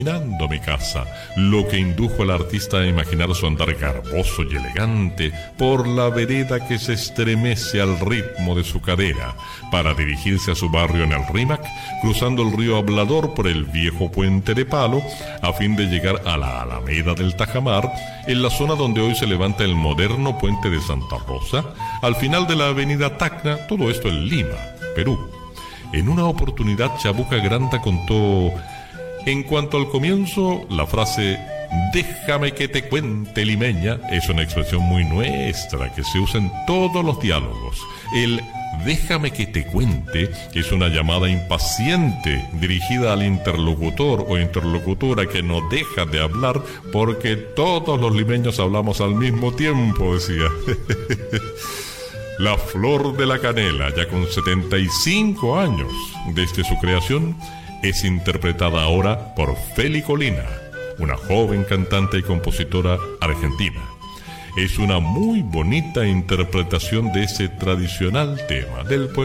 Mirando mi casa, lo que indujo al artista a imaginar su andar garboso y elegante por la vereda que se estremece al ritmo de su cadera, para dirigirse a su barrio en el Rímac, cruzando el río Hablador por el viejo puente de palo, a fin de llegar a la Alameda del Tajamar, en la zona donde hoy se levanta el moderno puente de Santa Rosa, al final de la avenida Tacna, todo esto en Lima, Perú. En una oportunidad, Chabuca Granda contó: en cuanto al comienzo, la frase "déjame que te cuente, limeña" es una expresión muy nuestra que se usa en todos los diálogos. El "déjame que te cuente" es una llamada impaciente dirigida al interlocutor o interlocutora que no deja de hablar porque todos los limeños hablamos al mismo tiempo, decía. La Flor de la Canela, ya con 75 años desde su creación, es interpretada ahora por Feli Colina, una joven cantante y compositora argentina. Es una muy bonita interpretación de ese tradicional tema del pueblo.